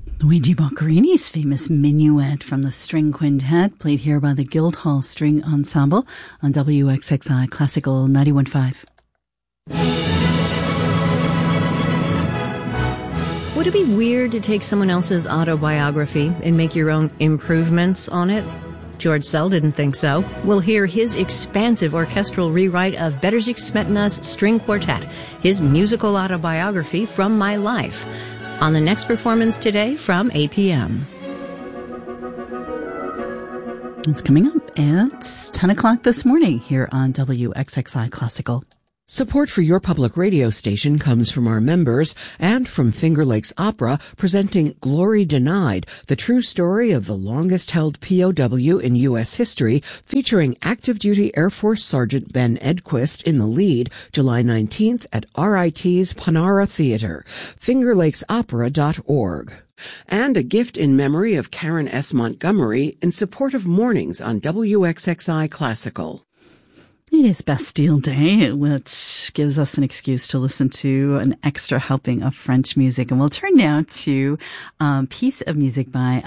Luigi Boccherini's famous Minuet from the String Quintet, played here by the Guildhall String Ensemble on WXXI Classical 91.5. Would it be weird to take someone else's autobiography and make your own improvements on it? George Szell didn't think so. We'll hear his expansive orchestral rewrite of Bedřich Smetana's String Quartet, his musical autobiography from my life, on the next performance today from 8 p.m. It's coming up at 10 o'clock this morning here on WXXI Classical. Support for your public radio station comes from our members and from Finger Lakes Opera, presenting Glory Denied, the true story of the longest-held POW in U.S. history, featuring active duty Air Force Sergeant Ben Edquist in the lead, July 19th at RIT's Panara Theater, fingerlakesopera.org. And a gift in memory of Karen S. Montgomery in support of mornings on WXXI Classical. It is Bastille Day, which gives us an excuse to listen to an extra helping of French music. And we'll turn now to a piece of music by